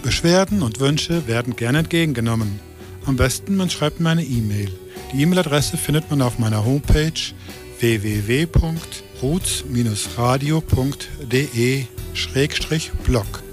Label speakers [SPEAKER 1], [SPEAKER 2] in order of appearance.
[SPEAKER 1] Beschwerden und Wünsche werden gerne entgegengenommen. Am besten, man schreibt mir eine E-Mail. Die E-Mail-Adresse findet man auf meiner Homepage www.roots-radio.de/blog.